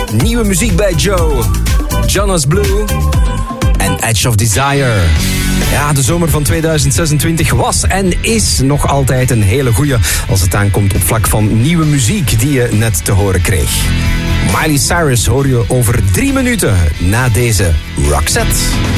Nieuwe muziek bij Joe. Jonas Blue en Edge of Desire. Ja, de zomer van 2026 was en is nog altijd een hele goeie als het aankomt op vlak van nieuwe muziek die je net te horen kreeg. Miley Cyrus hoor je over 3 minuten na deze Roxette.